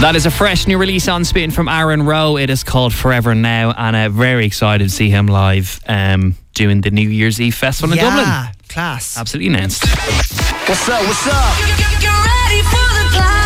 That is a fresh new release on Spin from Aaron Rowe. It is called Forever Now, and I'm very excited to see him live doing the New Year's Eve festival in Dublin. Yeah, class. Absolutely announced. What's up? What's up? Get ready for the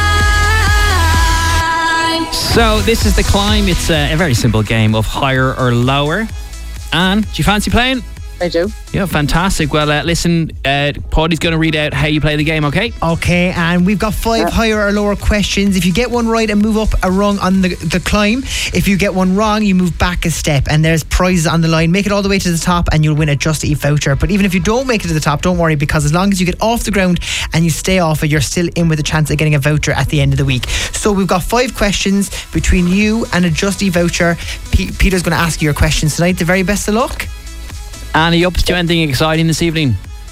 climb. So this is The Climb. It's a very simple game of higher or lower. Anne, do you fancy playing? I do. Yeah, fantastic. Well, listen, Paddy's going to read out how you play the game, okay? Okay, and we've got 5 higher or lower questions. If you get one right and move up a rung on the climb, if you get one wrong, you move back a step, and there's prizes on the line. Make it all the way to the top and you'll win a Just Eat voucher. But even if you don't make it to the top, don't worry, because as long as you get off the ground and you stay off it, you're still in with a chance of getting a voucher at the end of the week. So we've got 5 questions between you and a Just Eat voucher. Peter's going to ask you your questions tonight. The very best of luck. Anne, are you up to anything exciting this evening?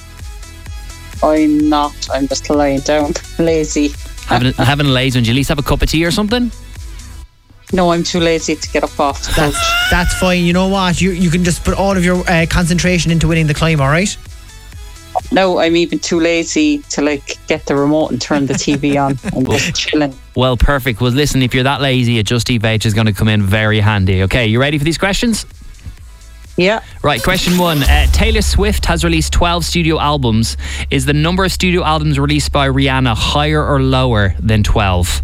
I'm not. I'm just lying down. Lazy. Having a lazy one. Do you at least have a cup of tea or something? No, I'm too lazy to get up off the couch. That's fine. You know what? You can just put all of your concentration into winning the climb, all right? No, I'm even too lazy to get the remote and turn the TV on. I'm just chilling. Well, perfect. Well, listen, if you're that lazy, a Just Eat voucher is going to come in very handy. Okay, you ready for these questions? Yeah. Right, question 1. Taylor Swift has released 12 studio albums. Is the number of studio albums released by Rihanna higher or lower than 12?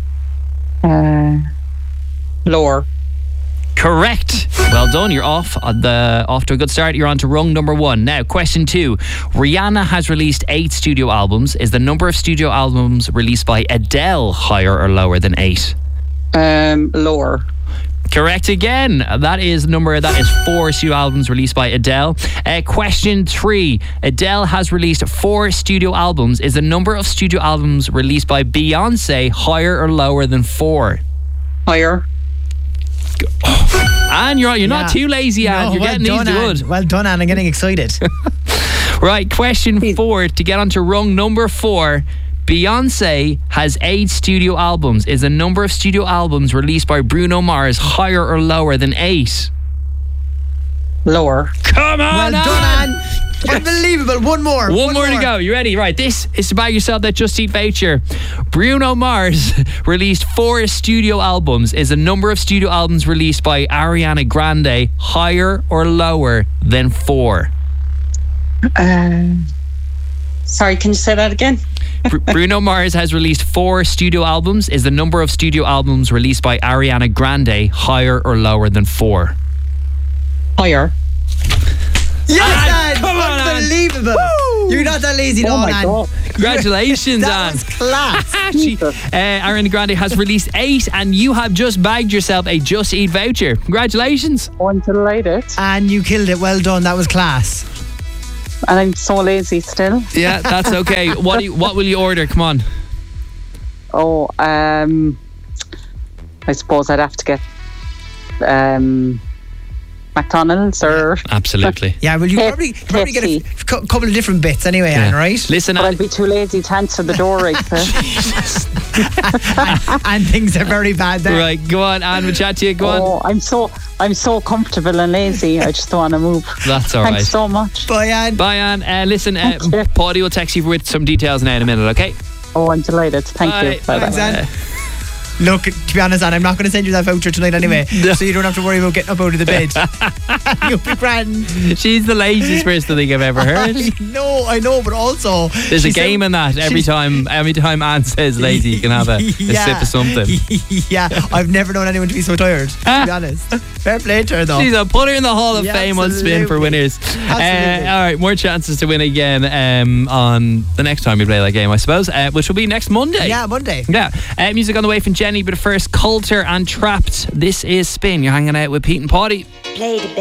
Lower. Correct. Well done. You're off to a good start. You're on to rung number 1. Now, question 2. Rihanna has released 8 studio albums. Is the number of studio albums released by Adele higher or lower than 8? Lower. Correct again. That is 4 studio albums released by Adele. Question 3. Adele has released 4 studio albums. Is the number of studio albums released by Beyonce higher or lower than 4? Higher. Anne, you're not too lazy, Anne. No, you're getting these good. Well done, Anne. I'm getting excited. Right, question 4. To get onto rung number 4. Beyonce has 8 studio albums. Is the number of studio albums released by Bruno Mars higher or lower than 8? Lower. Come on, Well done, Anne. Unbelievable. One more to go. You ready? Right, this is to buy yourself that Just Eat voucher. Bruno Mars released 4 studio albums. Is the number of studio albums released by Ariana Grande higher or lower than 4? Sorry, can you say that again? Bruno Mars has released 4 studio albums. Is the number of studio albums released by Ariana Grande higher or lower than 4? Higher. Yes, Anne. Come on, Anne. Unbelievable. You're not that lazy, Oh my Anne. God. Congratulations, That Anne. was class. Ariana Grande has released 8 and you have just bagged yourself a Just Eat voucher. Congratulations. I'm delighted. And you killed it. Well done. That was class. And I'm so lazy still. Yeah, that's okay. What will you order? Come on. Oh, I suppose I'd have to get McDonald's or... Absolutely. Yeah, well, you probably get a couple of different bits anyway, Anne, right? Listen, But I'd be too lazy to answer the door right there. And things are very bad there. right, go on, Anne. We'll chat to you. Go on. Oh, I'm so comfortable and lazy. I just don't want to move. That's all right. Thanks so much. Bye, Anne. Bye, Anne. Listen, you. Paddy will text you with some details now in a minute, okay? Oh, I'm delighted. Thank you. Bye. Thanks, Anne. Look, to be honest, Anne, I'm not going to send you that voucher tonight anyway, so you don't have to worry about getting up out of the bed. You'll be grand. She's the laziest person I think I've ever heard. I know, but also... There's a game in that. Every time Anne says lazy, you can have a sip of something. Yeah, I've never known anyone to be so tired, to be honest. Fair play to her, though. She's a put her in the Hall of Fame on Spin for absolutely. winners. Absolutely. All right, more chances to win again on the next time we play that game, I suppose, which will be next Monday. Yeah, Monday. Yeah. Music on the way from Jenny, but first, Coulter and Trapped. This is Spin. You're hanging out with Pete and Paddy. Play the